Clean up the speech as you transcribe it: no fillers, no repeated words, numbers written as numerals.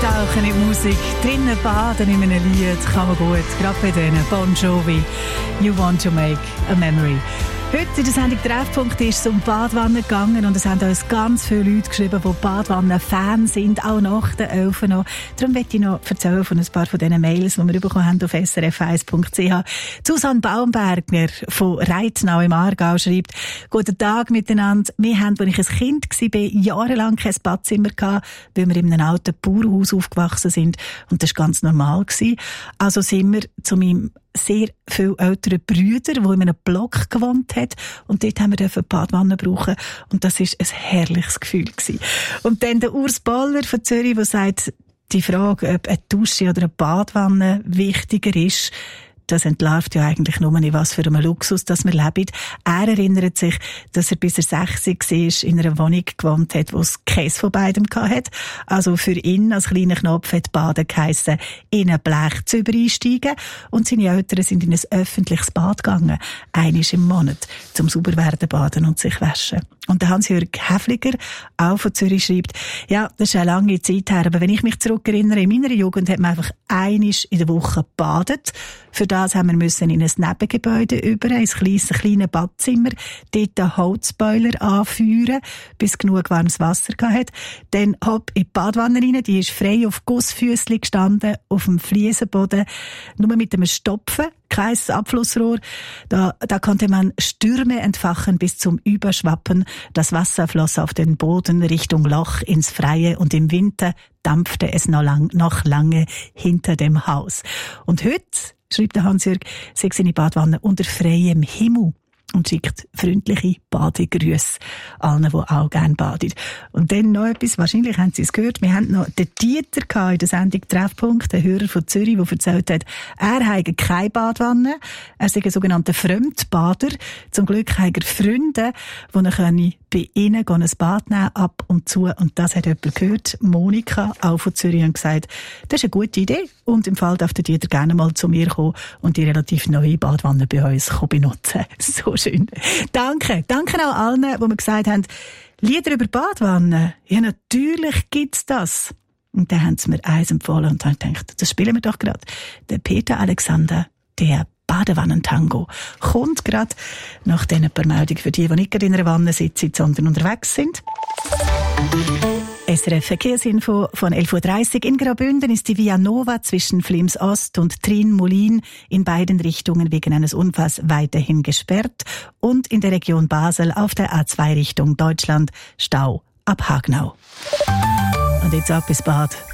Eintauchen in die Musik, drinnen baden in einem Lied, kann man gut, gerade bei denen. Bon Jovi, You Want to Make a Memory. Heute in der Sendung Treffpunkt ist es um Badwannen gegangen und es haben uns ganz viele Leute geschrieben, die Badwannen-Fans sind, auch nach den 11 noch. Darum möchte ich noch erzählen von ein paar von diesen Mails, die wir bekommen haben auf srf1.ch. Susanne Baumberger von Reitnau im Aargau schreibt: Guten Tag miteinander. Wir haben, als ich ein Kind war, jahrelang kein Badzimmer gehabt, weil wir in einem alten Bauernhaus aufgewachsen sind und das war ganz normal gewesen. Also sind wir zu meinem sehr viele ältere Brüder, die in einem Block gewohnt hat. Und dort haben wir eine Badwanne brauchen. Und das war ein herrliches Gefühl gewesen. Und dann der Urs Boller von Zürich, der sagt, die Frage, ob eine Dusche oder eine Badwanne wichtiger ist, das entlarvt ja eigentlich nur nicht, was für einen Luxus das wir leben. Er erinnert sich, dass er bis er 60 war, in einer Wohnung gewohnt hat, wo es keins von beidem hatte. Also für ihn als kleiner Knopf hat Baden geheissen, in ein Blechzüber einsteigen. Und seine Eltern sind in ein öffentliches Bad gegangen. Einmal im Monat, zum sauber werden baden und sich waschen. Und der Hans-Jörg Häfliger, auch von Zürich, schreibt, ja, das ist eine lange Zeit her, aber wenn ich mich zurückerinnere, in meiner Jugend hat man einfach einmal in der Woche gebadet. Für das haben wir in ein Nebengebäude über, ein kleines Badzimmer, dort einen Holzboiler anfeuern, bis genug warmes Wasser hatte. Dann hopp in die Badwanne rein, die ist frei auf Gussfüssli gestanden, auf dem Fliesenboden, nur mit einem Stopfen, kein Abflussrohr. Da konnte man Stürme entfachen bis zum Überschwappen. Das Wasser floss auf den Boden Richtung Loch ins Freie und im Winter dampfte es noch lange hinter dem Haus. Und heute, schreibt der Hans-Jörg, sei seine Badwanne unter freiem Himmel und schickt freundliche Badegrüße allen, die auch gerne baden. Und dann noch etwas, wahrscheinlich haben Sie es gehört, wir hatten noch den Dieter in der Sendung Treffpunkt, der Hörer von Zürich, der erzählt hat, er habe keine Badwanne, er sei ein sogenannter Fremdbader. Zum Glück hat er Freunde, die er bei ihnen ein Bad nehmen, ab und zu. Und das hat jemand gehört, Monika, auch von Zürich, und gesagt, das ist eine gute Idee. Und im Fall darf der Dieter gerne mal zu mir kommen und die relativ neue Badwanne bei uns benutzen. So schön. Danke. Danke auch allen, die mir gesagt haben, Lieder über Badwannen. Ja, natürlich gibt's das. Und dann haben sie mir eins empfohlen und haben gedacht, das spielen wir doch gerade. Der Peter Alexander, der Badewannentango, kommt gerade nach diesen paar Meldungen für die nicht gerade in einer Wanne sitzen, sondern unterwegs sind. SRF Verkehrsinfo von 11.30 Uhr. In Graubünden ist die Via Nova zwischen Flims Ost und Trin-Moulin in beiden Richtungen wegen eines Unfalls weiterhin gesperrt. Und in der Region Basel auf der A2 Richtung Deutschland Stau ab Hagnau. Und jetzt ab ins Bad.